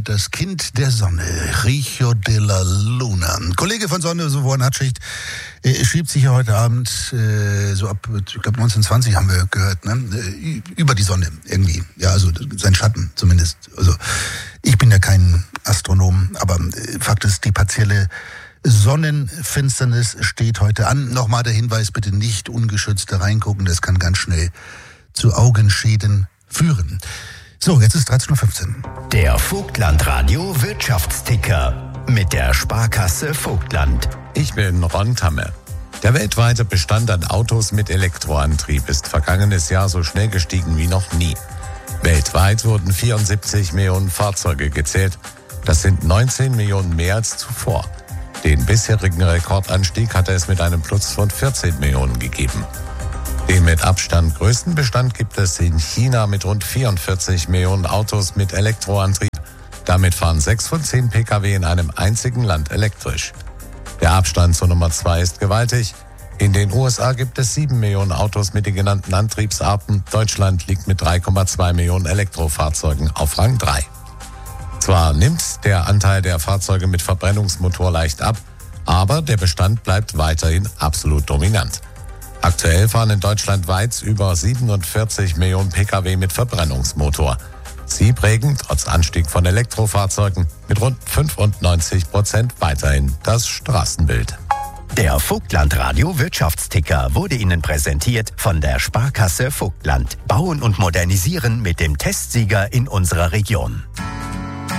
das Kind der Sonne, Richo de la Luna. Ein Kollege von Sonne, so vor Nachtschicht, schrieb sich ja heute Abend, so ab, ich glaube 1920 haben wir gehört, ne? Über die Sonne irgendwie. Ja, also sein Schatten zumindest. Also ich bin ja kein Astronom, aber Fakt ist, die partielle Sonnenfinsternis steht heute an. Nochmal der Hinweis, bitte nicht ungeschützt da reingucken, das kann ganz schnell zu Augenschäden führen. So, jetzt ist 13.15 Uhr. Der Vogtland-Radio Wirtschaftsticker mit der Sparkasse Vogtland. Ich bin Ron Tamme. Der weltweite Bestand an Autos mit Elektroantrieb ist vergangenes Jahr so schnell gestiegen wie noch nie. Weltweit wurden 74 Millionen Fahrzeuge gezählt. Das sind 19 Millionen mehr als zuvor. Den bisherigen Rekordanstieg hatte es mit einem Plus von 14 Millionen gegeben. Den mit Abstand größten Bestand gibt es in China mit rund 44 Millionen Autos mit Elektroantrieb. Damit fahren 6 von 10 Pkw in einem einzigen Land elektrisch. Der Abstand zur Nummer 2 ist gewaltig. In den USA gibt es 7 Millionen Autos mit den genannten Antriebsarten. Deutschland liegt mit 3,2 Millionen Elektrofahrzeugen auf Rang 3. Zwar nimmt der Anteil der Fahrzeuge mit Verbrennungsmotor leicht ab, aber der Bestand bleibt weiterhin absolut dominant. Aktuell fahren in Deutschland weit über 47 Millionen Pkw mit Verbrennungsmotor. Sie prägen, trotz Anstieg von Elektrofahrzeugen, mit rund 95% weiterhin das Straßenbild. Der Vogtland-Radio Wirtschaftsticker wurde Ihnen präsentiert von der Sparkasse Vogtland. Bauen und modernisieren mit dem Testsieger in unserer Region.